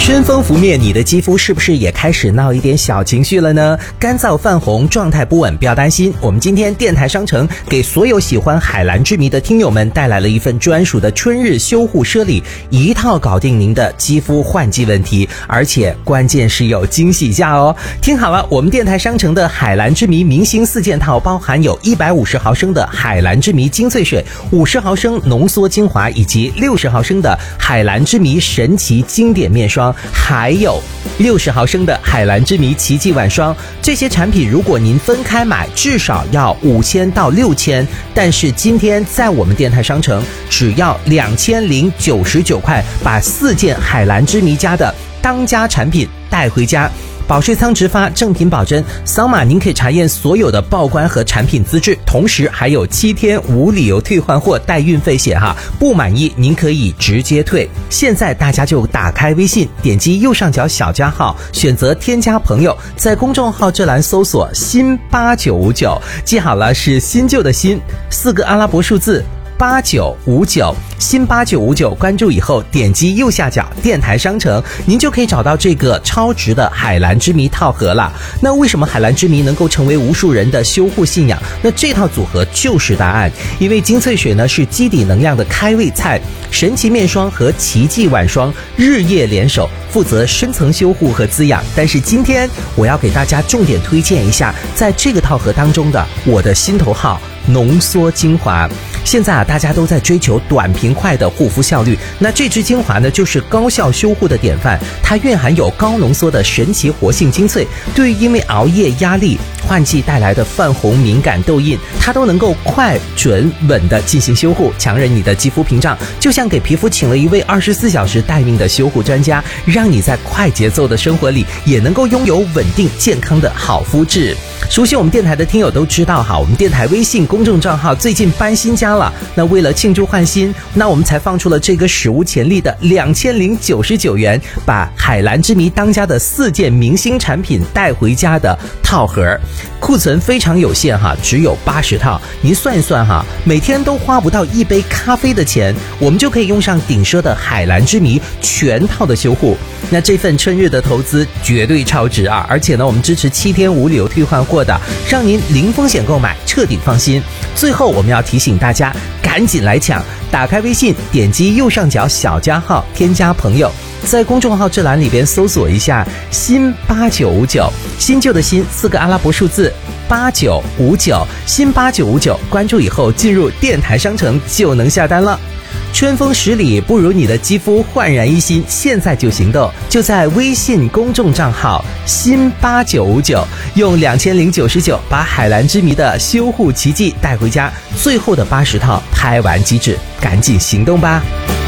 春风拂面，你的肌肤是不是也开始闹一点小情绪了呢？干燥泛红，状态不稳，不要担心。我们今天电台商城给所有喜欢海蓝之谜的听友们带来了一份专属的春日修护奢礼，一套搞定您的肌肤换季问题，而且关键是有惊喜价哦。听好了，我们电台商城的海蓝之谜明星4件套包含有150毫升的海蓝之谜精粹水、50毫升浓缩精华以及60毫升的海蓝之谜神奇经典面霜，还有60毫升的海蓝之谜奇迹晚霜。这些产品如果您分开买至少要5000到6000，但是今天在我们电台商城只要2099块，把4件海蓝之谜家的当家产品带回家。保税仓直发，正品保真，扫码您可以查验所有的报关和产品资质，同时还有7天无理由退换货带运费险哈，不满意您可以直接退。现在大家就打开微信，点击右上角小加号，选择添加朋友，在公众号这栏搜索新8959，记好了，是新旧的新，4个阿拉伯数字8959，新8959，关注以后点击右下角电台商城，您就可以找到这个超值的海蓝之谜套盒了。那为什么海蓝之谜能够成为无数人的修护信仰？那这套组合就是答案。因为精粹水呢是基底能量的开胃菜，神奇面霜和奇迹晚霜日夜联手，负责深层修护和滋养。但是今天我要给大家重点推荐一下在这个套盒当中的我的心头号浓缩精华。现在大家都在追求短平快的护肤效率，那这支精华呢就是高效修护的典范。它蕴含有高浓缩的神奇活性精粹，对于因为熬夜压力换季带来的泛红敏感痘印，它都能够快准稳的进行修护，强韧你的肌肤屏障，就像给皮肤请了一位24小时待命的修护专家，让你在快节奏的生活里也能够拥有稳定健康的好肤质。熟悉我们电台的听友都知道哈，我们电台微信公众账号最近搬新家了，那为了庆祝换新，那我们才放出了这个史无前例的2099元，把海蓝之谜当家的4件明星产品带回家的套盒，库存非常有限哈，只有80套。您算一算哈，每天都花不到一杯咖啡的钱，我们就可以用上顶奢的海蓝之谜全套的修护。那这份春日的投资绝对超值啊！而且呢，我们支持7天无理由退换货的，让您零风险购买，彻底放心。最后我们要提醒大家，赶紧来抢！打开微信，点击右上角小加号，添加朋友，在公众号这栏里边搜索一下新8959，新旧的新4个阿拉伯数字8959，新8959，关注以后进入电台商城就能下单了。春风10里不如你的肌肤焕然一新，现在就行动，就在微信公众账号新8959，用2099把海蓝之谜的修护奇迹带回家，最后的80套拍完即止，赶紧行动吧。